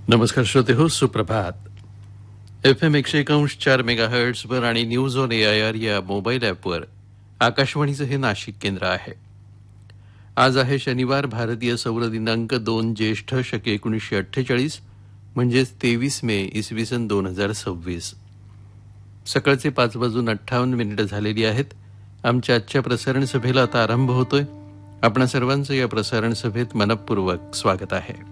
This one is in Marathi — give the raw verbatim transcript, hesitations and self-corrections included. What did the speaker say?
नमस्कार श्रोते हो, सुप्रभात. एफ एम एकशे एकांश चार मेगा हर्ट्सवर आणि news on A I R या मोबाईल ॲपवर आकाशवाणीचं हे नाशिक केंद्र आहे. आज आहे शनिवार, भारतीय सौर दिनांक दोन ज्येष्ठ शके एकोणीसशे अठ्ठेचाळीस म्हणजेच तेवीस मे इसवी सन दोन हजार सव्वीस. सकाळचे पाच वाजून अठ्ठावन्न मिनिटं झालेली आहेत. आमच्या आजच्या प्रसारण सभेला आता आरंभ होतोय. आपणा सर्वांचं या प्रसारण सभेत मनपूर्वक स्वागत आहे.